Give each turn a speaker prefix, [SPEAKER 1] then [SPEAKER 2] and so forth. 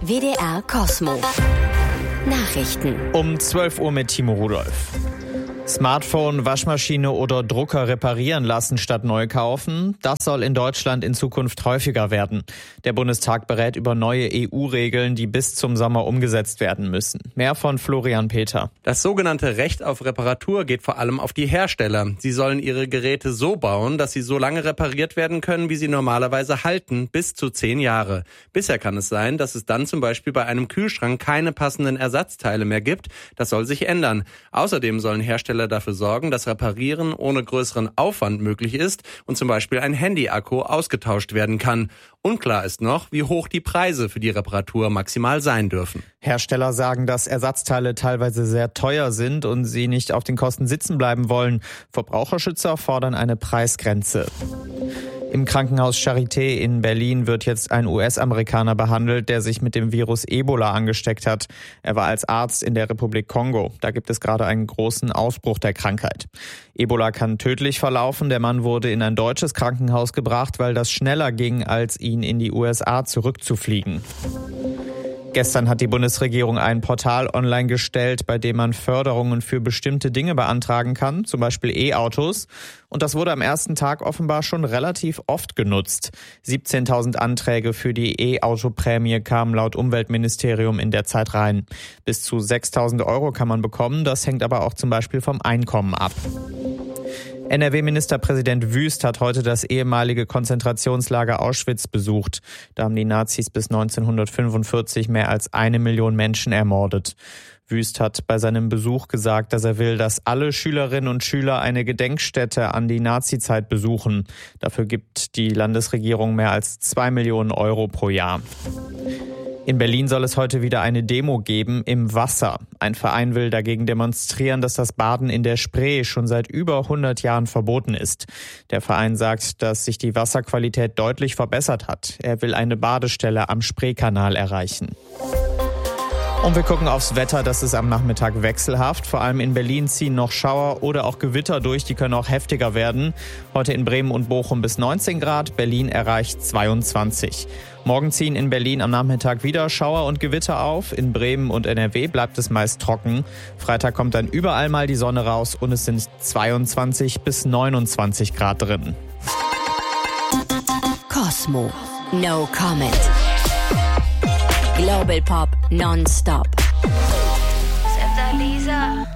[SPEAKER 1] WDR Cosmo. Nachrichten.
[SPEAKER 2] Um 12 Uhr mit Timo Rudolph. Smartphone, Waschmaschine oder Drucker reparieren lassen statt neu kaufen. Das soll in Deutschland in Zukunft häufiger werden. Der Bundestag berät über neue EU-Regeln, die bis zum Sommer umgesetzt werden müssen. Mehr von Florian Peter.
[SPEAKER 3] Das sogenannte Recht auf Reparatur geht vor allem auf die Hersteller. Sie sollen ihre Geräte so bauen, dass sie so lange repariert werden können, wie sie normalerweise halten, bis zu 10 Jahre. Bisher kann es sein, dass es dann zum Beispiel bei einem Kühlschrank keine passenden Ersatzteile mehr gibt. Das soll sich ändern. Außerdem sollen Hersteller dafür sorgen, dass Reparieren ohne größeren Aufwand möglich ist und zum Beispiel ein Handy-Akku ausgetauscht werden kann. Unklar ist noch, wie hoch die Preise für die Reparatur maximal sein dürfen.
[SPEAKER 2] Hersteller sagen, dass Ersatzteile teilweise sehr teuer sind und sie nicht auf den Kosten sitzen bleiben wollen. Verbraucherschützer fordern eine Preisgrenze. Im Krankenhaus Charité in Berlin wird jetzt ein US-Amerikaner behandelt, der sich mit dem Virus Ebola angesteckt hat. Er war als Arzt in der Republik Kongo. Da gibt es gerade einen großen Ausbruch der Krankheit. Ebola kann tödlich verlaufen. Der Mann wurde in ein deutsches Krankenhaus gebracht, weil das schneller ging, als ihn in die USA zurückzufliegen. Gestern hat die Bundesregierung ein Portal online gestellt, bei dem man Förderungen für bestimmte Dinge beantragen kann, zum Beispiel E-Autos. Und das wurde am ersten Tag offenbar schon relativ oft genutzt. 17.000 Anträge für die E-Auto-Prämie kamen laut Umweltministerium in der Zeit rein. Bis zu 6.000 € kann man bekommen, das hängt aber auch zum Beispiel vom Einkommen ab. NRW-Ministerpräsident Wüst hat heute das ehemalige Konzentrationslager Auschwitz besucht. Da haben die Nazis bis 1945 mehr als 1 Million Menschen ermordet. Wüst hat bei seinem Besuch gesagt, dass er will, dass alle Schülerinnen und Schüler eine Gedenkstätte an die Nazizeit besuchen. Dafür gibt die Landesregierung mehr als 2 Millionen € pro Jahr. In Berlin soll es heute wieder eine Demo geben im Wasser. Ein Verein will dagegen demonstrieren, dass das Baden in der Spree schon seit über 100 Jahren verboten ist. Der Verein sagt, dass sich die Wasserqualität deutlich verbessert hat. Er will eine Badestelle am Spreekanal erreichen. Und wir gucken aufs Wetter, das ist am Nachmittag wechselhaft. Vor allem in Berlin ziehen noch Schauer oder auch Gewitter durch, die können auch heftiger werden. Heute in Bremen und Bochum bis 19 Grad, Berlin erreicht 22. Morgen ziehen in Berlin am Nachmittag wieder Schauer und Gewitter auf. In Bremen und NRW bleibt es meist trocken. Freitag kommt dann überall mal die Sonne raus und es sind 22 bis 29 Grad drin.
[SPEAKER 1] Cosmo. No comment. Global Pop non-stop.
[SPEAKER 4] Santa Lisa.